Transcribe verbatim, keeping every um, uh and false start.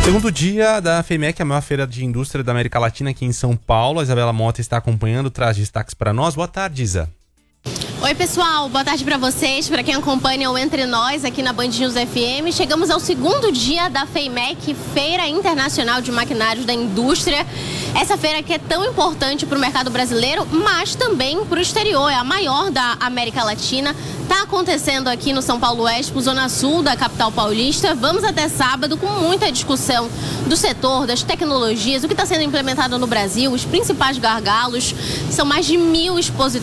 Segundo dia da FEMEC, a maior feira de indústria da América Latina aqui em São Paulo. A Isabela Mota está acompanhando, traz destaques para nós. Boa tarde, Isa. Oi, pessoal, boa tarde para vocês, para quem acompanha o Entre Nós aqui na Band News F M. Chegamos ao segundo dia da FEMEC, Feira Internacional de Maquinários da Indústria. Essa feira que é tão importante para o mercado brasileiro, mas também para o exterior, é a maior da América Latina. Está acontecendo aqui no São Paulo Expo, zona sul da capital paulista. Vamos até sábado com muita discussão do setor, das tecnologias, o que está sendo implementado no Brasil, os principais gargalos. São mais de mil expositores